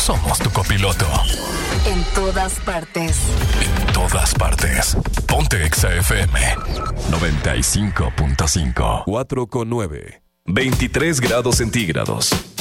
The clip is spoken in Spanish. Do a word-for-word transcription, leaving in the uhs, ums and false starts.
somos tu copiloto. En todas partes. En todas partes. Ponte Exa F M noventa y cinco punto cinco. cuatro con nueve. veintitrés grados centígrados.